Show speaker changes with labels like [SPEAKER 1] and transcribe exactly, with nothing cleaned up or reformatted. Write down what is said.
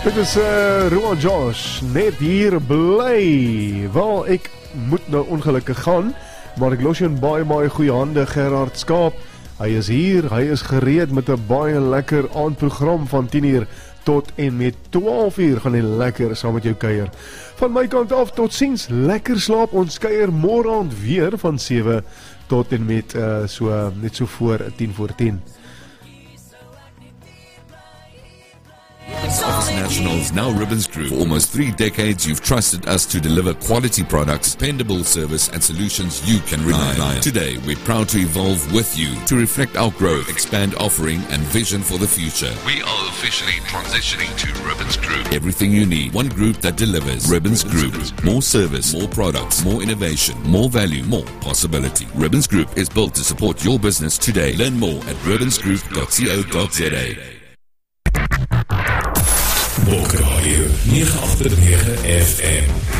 [SPEAKER 1] Dit is uh, Roan Josh, net hier bly. Wel, ek moet nou ongelukkig gaan, maar ek los jou in baie, baie goeie hande, Gerard Skaap. Hy is hier, hy is gereed met 'n baie lekker aandprogram van tien uur tot en met twaalf uur gaan hy lekker saam met jou kuier. Van my kant af, tot ziens, lekker slaap, ons kuier môre aand weer van sewe tot en met uh, so, net so voor tien voor tien.
[SPEAKER 2] Office Nationals, now Ribbons Group. For almost three decades, you've trusted us to deliver quality products, dependable service, and solutions you can rely on. Today, we're proud to evolve with you to reflect our growth, expand offering, and vision for the future.
[SPEAKER 3] We are officially transitioning to Ribbons Group.
[SPEAKER 2] Everything you need, one group that delivers. Ribbons Group. More service, more products, more innovation, more value, more possibility. Ribbons Group is built to support your business today. Learn more at ribbons group dot co dot za.
[SPEAKER 4] Bokraadio nege agt nege F M